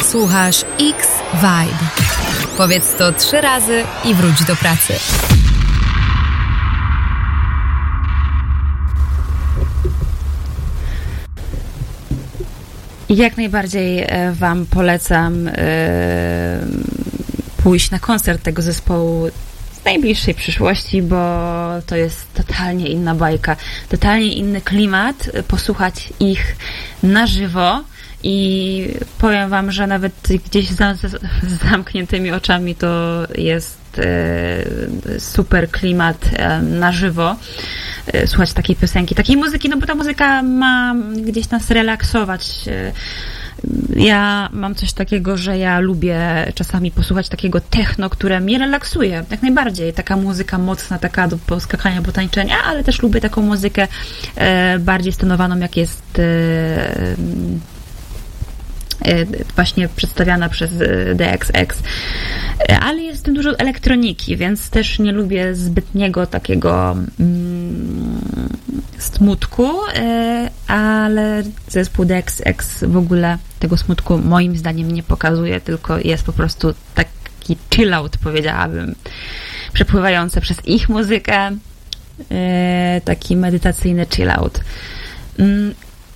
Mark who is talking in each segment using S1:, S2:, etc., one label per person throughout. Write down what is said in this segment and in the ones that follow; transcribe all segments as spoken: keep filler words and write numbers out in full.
S1: Słuchasz X-Vibe. Powiedz to trzy razy i wróć do pracy.
S2: Jak najbardziej Wam polecam yy, pójść na koncert tego zespołu w najbliższej przyszłości, bo to jest totalnie inna bajka, totalnie inny klimat, posłuchać ich na żywo i powiem Wam, że nawet gdzieś za, z, z zamkniętymi oczami to jest e, super klimat e, na żywo. E, słuchać takiej piosenki, takiej muzyki, no bo ta muzyka ma gdzieś nas relaksować. E, Ja mam coś takiego, że ja lubię czasami posłuchać takiego techno, które mnie relaksuje, jak najbardziej. Taka muzyka mocna, taka do poskakania, potańczenia, ale też lubię taką muzykę e, bardziej stonowaną, jak jest e, e, właśnie przedstawiana przez D X X. E, ale jest w tym dużo elektroniki, więc też nie lubię zbytniego takiego mm, smutku, e, ale zespół D X X w ogóle tego smutku moim zdaniem nie pokazuje, tylko jest po prostu taki chill-out, powiedziałabym, przepływający przez ich muzykę, e, taki medytacyjny chill-out. Mm.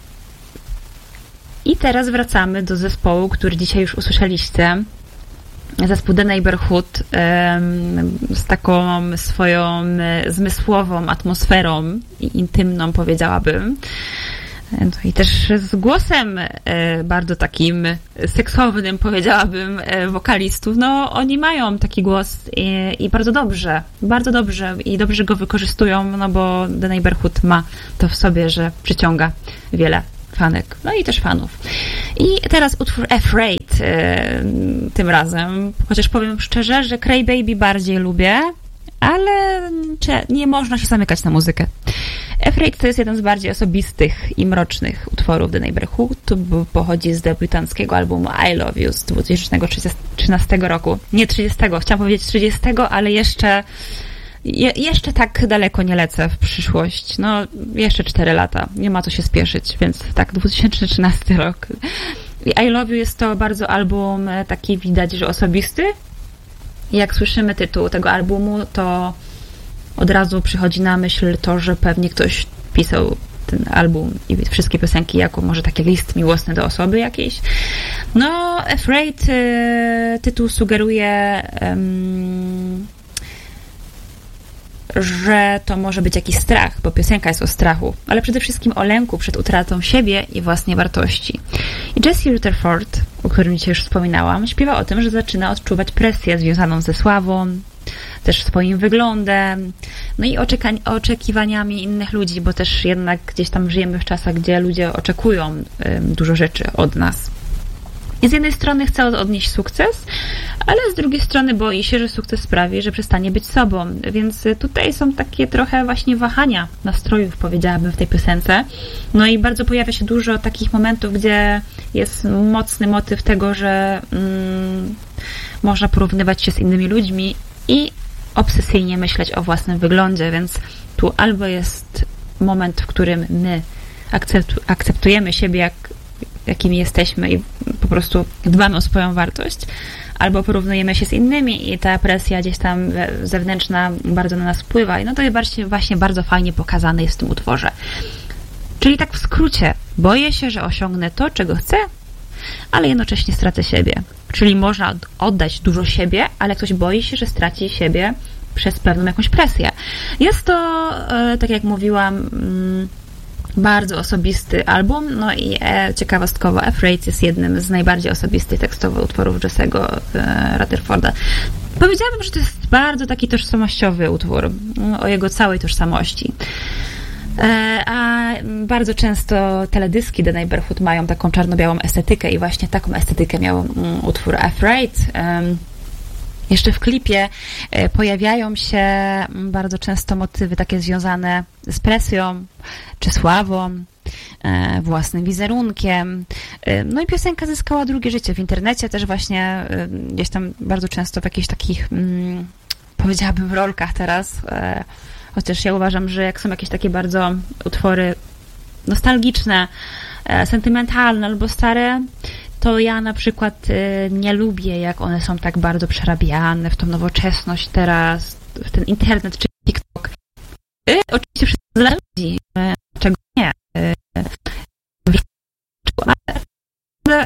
S2: I teraz wracamy do zespołu, który dzisiaj już usłyszeliście. Zespół The Neighborhood z taką swoją zmysłową atmosferą i intymną, powiedziałabym. I też z głosem bardzo takim seksownym, powiedziałabym, wokalistów. No, oni mają taki głos i, i bardzo dobrze, bardzo dobrze i dobrze go wykorzystują, no bo The Neighborhood ma to w sobie, że przyciąga wiele fanek, no i też fanów. I teraz utwór Afraid yy, tym razem, chociaż powiem szczerze, że Cry Baby bardziej lubię, ale nie można się zamykać na muzykę. Afraid to jest jeden z bardziej osobistych i mrocznych utworów The Neighborhood. To pochodzi z debiutanckiego albumu I Love You z dwa tysiące trzynastego roku. Nie trzydziestego, chciałam powiedzieć trzydziestego, ale jeszcze Je, jeszcze tak daleko nie lecę w przyszłość. No, jeszcze cztery lata. Nie ma co się spieszyć, więc tak, dwa tysiące trzynasty rok. I Love You jest to bardzo album taki, widać, że osobisty. I jak słyszymy tytuł tego albumu, to od razu przychodzi na myśl to, że pewnie ktoś pisał ten album i wszystkie piosenki jako może taki list miłosny do osoby jakiejś. No, Afraid y, tytuł sugeruje um, że to może być jakiś strach, bo piosenka jest o strachu, ale przede wszystkim o lęku przed utratą siebie i własnej wartości. I Jesse Rutherford, o którym dzisiaj już wspominałam, śpiewa o tym, że zaczyna odczuwać presję związaną ze sławą, też swoim wyglądem, no i oczeka- oczekiwaniami innych ludzi, bo też jednak gdzieś tam żyjemy w czasach, gdzie ludzie oczekują y, dużo rzeczy od nas. I z jednej strony chce odnieść sukces, ale z drugiej strony boi się, że sukces sprawi, że przestanie być sobą. Więc tutaj są takie trochę właśnie wahania nastrojów, powiedziałabym, w tej piosence. No i bardzo pojawia się dużo takich momentów, gdzie jest mocny motyw tego, że mm, można porównywać się z innymi ludźmi i obsesyjnie myśleć o własnym wyglądzie. Więc tu albo jest moment, w którym my akceptu- akceptujemy siebie jak jakimi jesteśmy i po prostu dbamy o swoją wartość, albo porównujemy się z innymi i ta presja gdzieś tam zewnętrzna bardzo na nas wpływa. I no to jest właśnie, właśnie bardzo fajnie pokazane jest w tym utworze. Czyli tak w skrócie, boję się, że osiągnę to, czego chcę, ale jednocześnie stracę siebie. Czyli można oddać dużo siebie, ale ktoś boi się, że straci siebie przez pewną jakąś presję. Jest to, tak jak mówiłam, bardzo osobisty album, no i e, ciekawostkowo Afraid jest jednym z najbardziej osobistych tekstowo utworów Jesse'ego e, Rutherforda. Powiedziałabym, że to jest bardzo taki tożsamościowy utwór, no, o jego całej tożsamości. E, a bardzo często teledyski The Neighborhood mają taką czarno-białą estetykę i właśnie taką estetykę miał um, utwór Afraid. Um, Jeszcze w klipie pojawiają się bardzo często motywy takie związane z presją, czy sławą, własnym wizerunkiem. No i piosenka zyskała drugie życie w internecie, też właśnie gdzieś tam bardzo często w jakichś takich, powiedziałabym, rolkach teraz. Chociaż ja uważam, że jak są jakieś takie bardzo utwory nostalgiczne, sentymentalne albo stare, to ja na przykład nie lubię, jak one są tak bardzo przerabiane w tą nowoczesność teraz, w ten internet czy TikTok. Oczywiście wszystko dla ludzi, czego nie. Ale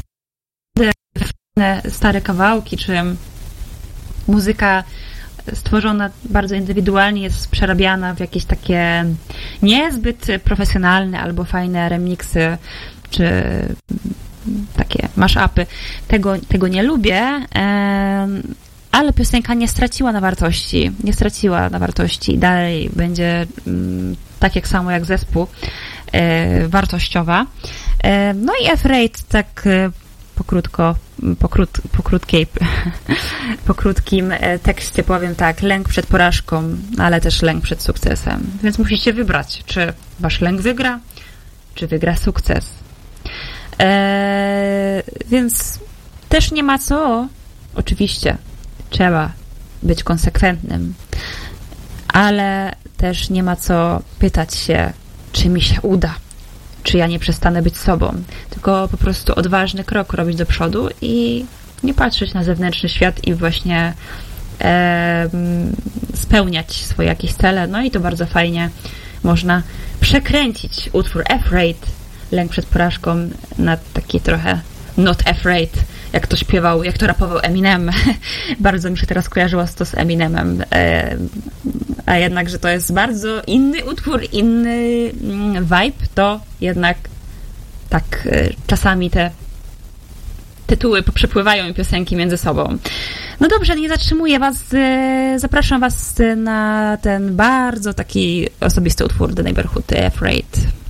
S2: stare kawałki, czy muzyka stworzona bardzo indywidualnie jest przerabiana w jakieś takie niezbyt profesjonalne albo fajne remiksy, czy takie mash-upy. Tego, tego nie lubię, ale piosenka nie straciła na wartości. Nie straciła na wartości. Dalej będzie tak jak samo jak zespół wartościowa. No i Afraid tak pokrótko, pokrót, po, krótkiej, po krótkim tekście powiem tak, lęk przed porażką, ale też lęk przed sukcesem. Więc musicie wybrać, czy wasz lęk wygra, czy wygra sukces. Eee, więc też nie ma co, oczywiście trzeba być konsekwentnym, ale też nie ma co pytać się, czy mi się uda, czy ja nie przestanę być sobą, tylko po prostu odważny krok robić do przodu i nie patrzeć na zewnętrzny świat i właśnie e, spełniać swoje jakieś cele. No i to bardzo fajnie można przekręcić utwór Afraid, lęk przed porażką, na taki trochę Not Afraid, jak to śpiewał, jak to rapował Eminem. Bardzo mi się teraz kojarzyło to z Eminemem. E, a jednak, że to jest bardzo inny utwór, inny vibe, to jednak tak e, czasami te tytuły poprzepływają i piosenki między sobą. No dobrze, nie zatrzymuję was. E, zapraszam was na ten bardzo taki osobisty utwór The Neighborhood, Afraid.